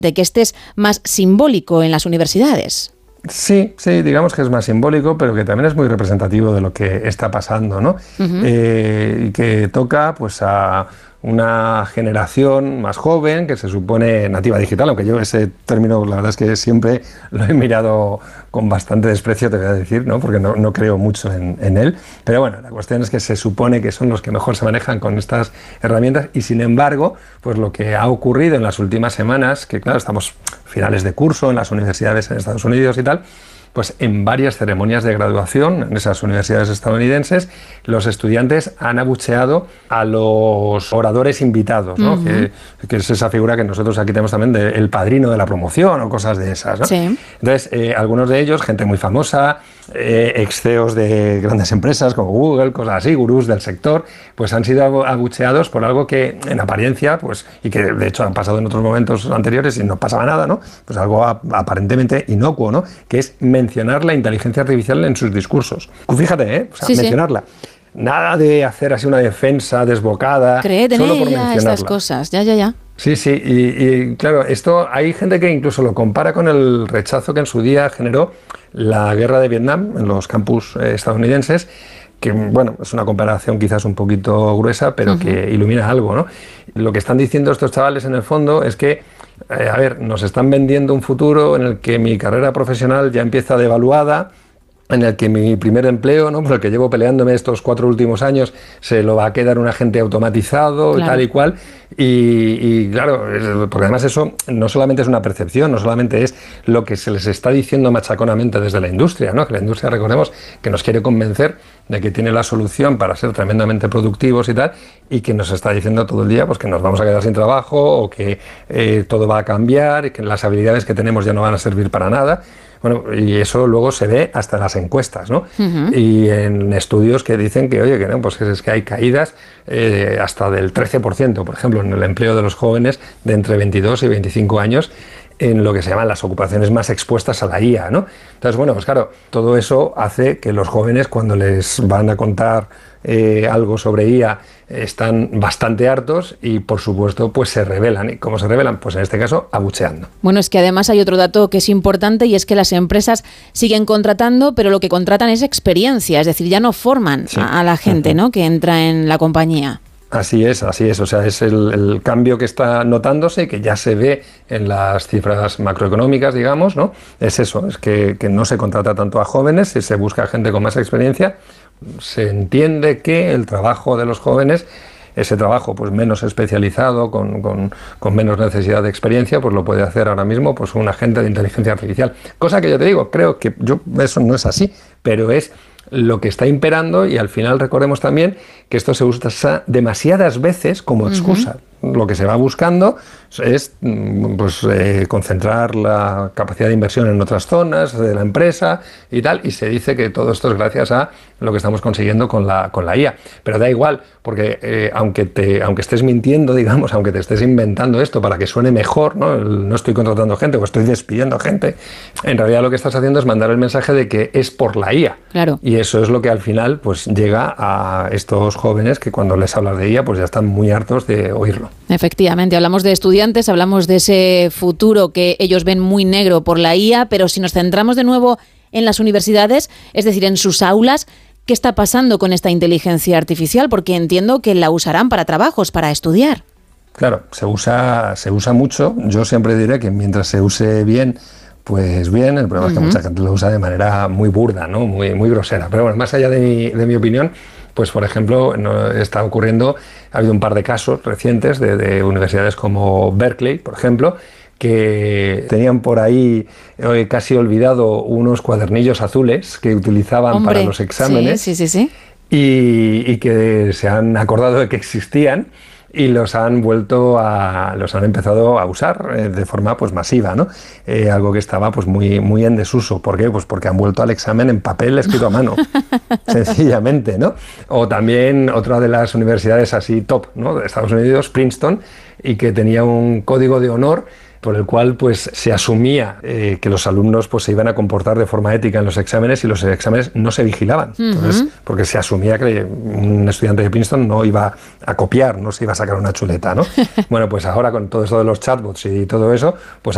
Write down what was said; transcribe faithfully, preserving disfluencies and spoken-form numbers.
de que este es más simbólico en las universidades. Sí, sí, digamos que es más simbólico, pero que también es muy representativo de lo que está pasando, ¿no? Uh-huh. Eh, y que toca pues a una generación más joven que se supone nativa digital, aunque yo ese término la verdad es que siempre lo he mirado con bastante desprecio, te voy a decir, ¿no? Porque no, no creo mucho en, en él, pero bueno, la cuestión es que se supone que son los que mejor se manejan con estas herramientas y sin embargo, pues lo que ha ocurrido en las últimas semanas, que claro, estamos finales de curso en las universidades en Estados Unidos y tal, pues en varias ceremonias de graduación en esas universidades estadounidenses, los estudiantes han abucheado a los oradores invitados, ¿no? Uh-huh. que, que es esa figura que nosotros aquí tenemos también del padrino de la promoción o cosas de esas, ¿no? Sí. Entonces, eh, algunos de ellos, gente muy famosa, eh, ex C E Os de grandes empresas como Google, cosas así, gurús del sector, pues han sido abucheados por algo que en apariencia, pues, y que de hecho han pasado en otros momentos anteriores y no pasaba nada, ¿no? Pues algo a, aparentemente inocuo, ¿no? Que es mencionar la inteligencia artificial en sus discursos. Fíjate, ¿eh? O sea, sí, mencionarla. Sí. Nada de hacer así una defensa desbocada. Creed en solo por ella, mencionarla. estas cosas, ya, ya, ya. Sí, sí, y, y claro, esto hay gente que incluso lo compara con el rechazo que en su día generó la guerra de Vietnam en los campus eh, estadounidenses, que bueno, es una comparación quizás un poquito gruesa, pero uh-huh. que ilumina algo, ¿no? Lo que están diciendo estos chavales en el fondo es que, eh, a ver, nos están vendiendo un futuro en el que mi carrera profesional ya empieza devaluada, en el que mi primer empleo, ¿no? Por el que llevo peleándome estos cuatro últimos años, se lo va a quedar un agente automatizado, claro. tal y cual. Y, y claro, porque además eso no solamente es una percepción, no solamente es lo que se les está diciendo machaconamente desde la industria, ¿no? Que la industria, recordemos, que nos quiere convencer de que tiene la solución para ser tremendamente productivos y tal, y que nos está diciendo todo el día pues que nos vamos a quedar sin trabajo o que eh, todo va a cambiar y que las habilidades que tenemos ya no van a servir para nada. Bueno, y eso luego se ve hasta en las encuestas, ¿no? Uh-huh. Y en estudios que dicen que, oye, que no, pues es que hay caídas eh, hasta del trece por ciento, por ejemplo, en el empleo de los jóvenes de entre veintidós y veinticinco años, en lo que se llaman las ocupaciones más expuestas a la I A, ¿no? Entonces, bueno, pues claro, todo eso hace que los jóvenes, cuando les van a contar eh, algo sobre I A, están bastante hartos y, por supuesto, pues se rebelan. ¿Y cómo se rebelan? Pues en este caso, abucheando. Bueno, es que además hay otro dato que es importante y es que las empresas siguen contratando, pero lo que contratan es experiencia, es decir, ya no forman sí. a, a la gente, uh-huh. ¿no? que entra en la compañía. Así es, así es. O sea, es el, el cambio que está notándose, que ya se ve en las cifras macroeconómicas, digamos, ¿no? Es eso, es que, que no se contrata tanto a jóvenes, y se busca gente con más experiencia. Se entiende que el trabajo de los jóvenes, ese trabajo pues menos especializado, con, con, con menos necesidad de experiencia, pues lo puede hacer ahora mismo pues un agente de inteligencia artificial. Cosa que yo te digo, creo que yo eso no es así, pero es lo que está imperando, y al final recordemos también que esto se usa demasiadas veces como excusa. Uh-huh. Lo que se va buscando es pues, eh, concentrar la capacidad de inversión en otras zonas de la empresa y tal, y se dice que todo esto es gracias a lo que estamos consiguiendo con la, con la I A. Pero da igual, porque eh, aunque, te, aunque estés mintiendo, digamos, aunque te estés inventando esto para que suene mejor, ¿no? no estoy contratando gente o estoy despidiendo gente, en realidad lo que estás haciendo es mandar el mensaje de que es por la I A. Claro. Y eso es lo que al final pues llega a estos jóvenes que cuando les hablas de I A pues ya están muy hartos de oírlo. Efectivamente, hablamos de estudiantes, hablamos de ese futuro que ellos ven muy negro por la I A, pero si nos centramos de nuevo en las universidades, es decir, en sus aulas, ¿qué está pasando con esta inteligencia artificial? Porque entiendo que la usarán para trabajos, para estudiar. Claro, se usa, se usa mucho. Yo siempre diré que mientras se use bien, pues bien. El problema uh-huh. es que mucha gente lo usa de manera muy burda, ¿no? Muy, muy grosera. Pero bueno, más allá de mi, de mi opinión, pues por ejemplo, no, está ocurriendo, ha habido un par de casos recientes de, de universidades como Berkeley, por ejemplo, que tenían por ahí eh, casi olvidado unos cuadernillos azules que utilizaban Hombre, para los exámenes. Sí, sí, sí, sí. Y, y que se han acordado de que existían y los han vuelto a, los han empezado a usar eh, de forma pues masiva, ¿no? Eh, algo que estaba pues muy, muy en desuso. ¿Por qué? Pues porque han vuelto al examen en papel escrito a mano, sencillamente, ¿no? O también otra de las universidades así top, ¿no? De Estados Unidos, Princeton, y que tenía un código de honor por el cual pues se asumía eh, que los alumnos pues se iban a comportar de forma ética en los exámenes, y los exámenes no se vigilaban. Uh-huh. Entonces, porque se asumía que un estudiante de Princeton no iba a copiar, no se iba a sacar una chuleta, ¿no? Bueno, pues ahora con todo esto de los chatbots y todo eso, pues